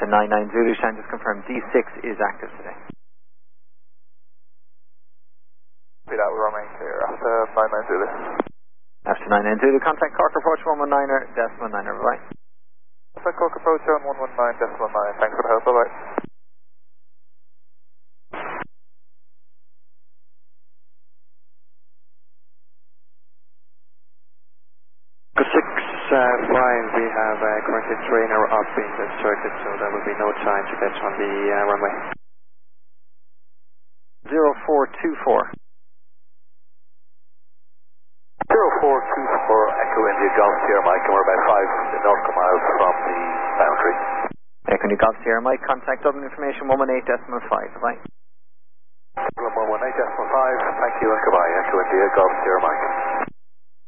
99 Zulu, Shan, just confirm D6 is active today. Be that, we remain clear after 99 Zulu. After 99 Zulu, contact Cork approach 119er, decimal 9er, bye-bye. Contact Cork approach on 119.9, thanks for the help, bye-bye. We have a currently trainer up in the circuit, so there will be no time to get on the runway. 0424. 0424 Echo India Golf Sierra Mike, and we're about 5 nautical miles from the boundary. Echo India Golf Sierra Mike, contact Dublin information 118.5, bye-bye. Dublin 118.5, thank you and goodbye. Echo India Golf Sierra Mike.